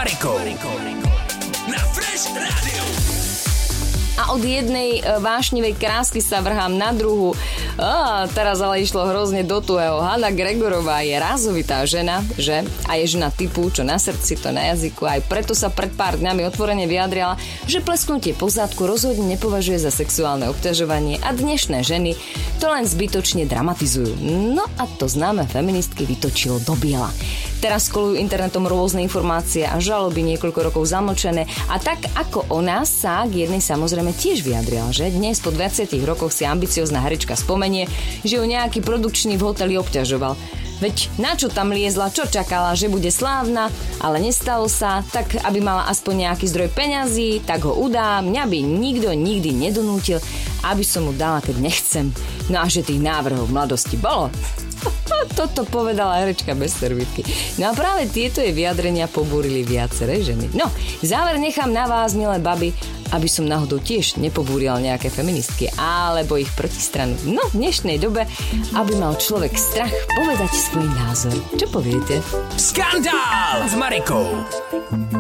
Marikou na Fresh Radio. A od jednej vášnivej krásky sa vrhám na druhu. Teraz ale išlo hrozne do tuhého. Hanna Gregorová je rázovitá žena, že? A je žena typu, čo na srdci, to na jazyku. Aj preto sa pred pár dňami otvorene vyjadrila, že plesknutie po zádku rozhodne nepovažuje za sexuálne obťažovanie a dnešné ženy to len zbytočne dramatizujú. No a to známe feministky vytočilo do biela. Teraz kolujú internetom rôzne informácie a žaloby niekoľko rokov zamlčené. A tak ako ona sa k jednej samozrejme tiež vyjadrila, že dnes po 20 rokoch si ambiciozná herečka spomenie, že ju nejaký produkčný v hoteli obťažoval. Veď na čo tam liezla, čo čakala, že bude slávna, ale nestalo sa, tak aby mala aspoň nejaký zdroj peňazí, tak ho udá, mňa by nikto nikdy nedonútil, aby som mu dala, keď nechcem. No a že tých návrhov v mladosti bolo. Toto povedala herečka bez servítky. No a práve tieto jej vyjadrenia pobúrili viaceré ženy. No, záver nechám na vás, milé baby, aby som náhodou tiež nepobúrila nejaké feministky alebo ich protistranu. No, v dnešnej dobe, aby mal človek strach povedať svoj názor. Čo poviete? Skandál s Marikou.